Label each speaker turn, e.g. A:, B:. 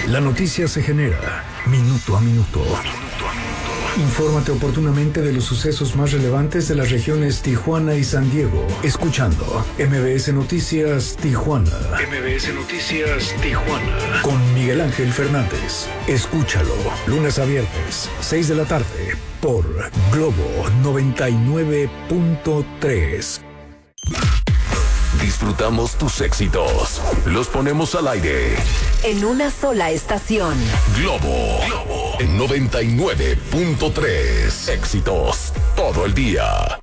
A: La noticia se genera minuto a minuto. Infórmate oportunamente de los sucesos más relevantes de las regiones Tijuana y San Diego, escuchando MBS Noticias Tijuana. MBS Noticias Tijuana. Con Miguel Ángel Fernández. Escúchalo, lunes a viernes, 6 de la tarde, por Globo 99.3.
B: Disfrutamos tus éxitos. Los ponemos al aire.
C: En una sola estación.
B: Globo 99.3. Éxitos todo el día.